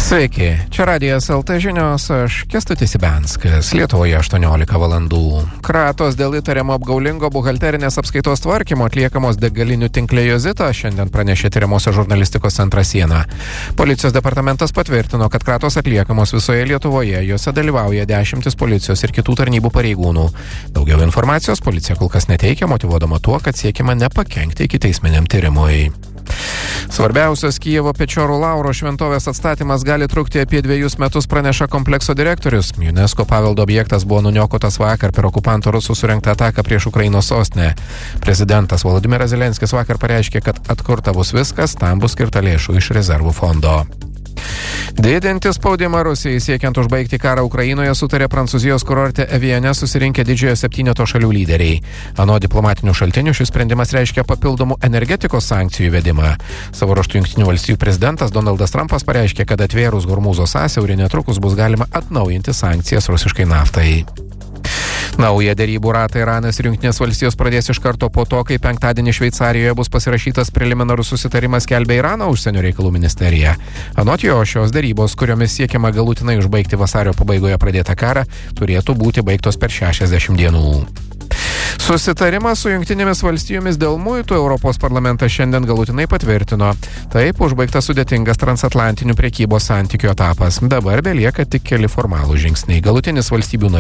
Sveiki, čia Radijas LT žinios, aš Kęstutis Ibenskas, Lietuvoje 18 valandų. Kratos dėl įtariamo apgaulingo buhalterinės apskaitos tvarkymo atliekamos degalinių tinkle Jozita šiandien pranešė tyriamosios žurnalistikos centras Siena. Policijos departamentas patvirtino, kad kratos atliekamos visoje Lietuvoje, juose dalyvauja 10 policijos ir kitų tarnybų pareigūnų. Daugiau informacijos policija kol kas neteikia, motyvuodama tuo, kad siekiama nepakenkti ikiteisminiam tyrimui. Svarbiausias Kijevo Pečorų Lauro šventovės atstatymas gali trukti apie 2 metus, praneša komplekso direktorius. UNESCO paveldo objektas buvo nuniokotas vakar per okupantų rusų surengtą ataką prieš Ukrainos sostinę. Prezidentas Volodymyras Zelenskis vakar pareiškė, kad atkurta bus viskas, tam bus skirta lėšų iš rezervų fondo. Didinti spaudimą Rusijai siekiant užbaigti karą Ukrainoje sutarė Prancūzijos kurorte Eviane susirinkę didžiojo 7 šalių lyderiai. Anot diplomatinių šaltinių šis sprendimas reiškia papildomų energetikos sankcijų įvedimą. Savo ruožtu Jungtinių valstijų prezidentas Donaldas Trumpas pareiškė, kad atvėrus Hormūzo sąsiaurį netrukus bus galima atnaujinti sankcijas rusiškai naftai. Naują derybų ratą Iranas ir Jungtinės valstijos pradės iš karto po to, kai penktadienį Šveicarijoje bus pasirašytas preliminarus susitarimas, skelbia Irano užsienio reikalų ministerija. Anot jo, šios derybos, kuriomis siekiama galutinai užbaigti vasario pabaigoje pradėtą karą, turėtų būti baigtos per 60 dienų. Susitarimą su Jungtinėmis valstijomis dėl muitų Europos parlamentas šiandien galutinai patvirtino. Taip užbaigtas sudėtingas transatlantinių prekybos santykių etapas. Dabar belieka tik keli formalūs žingsniai. Galutinis valstybių